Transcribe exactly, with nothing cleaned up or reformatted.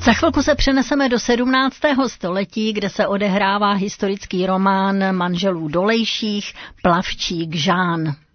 Za chvilku se přeneseme do sedmnáctého století, kde se odehrává historický román manželů Dolejších Plavčík Žán.